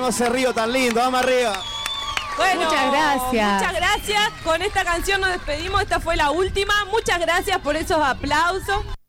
tenemos ese río tan lindo. Vamos arriba. Bueno, muchas gracias. Muchas gracias. Con esta canción nos despedimos. Esta fue la última. Muchas gracias por esos aplausos.